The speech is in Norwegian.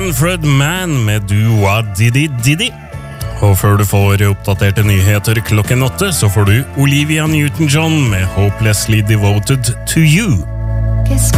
Manfred Mann med Dua Didi Didi. Og før du får oppdaterte nyheter klokken 8, så får du Olivia Newton-John med Hopelessly Devoted to You.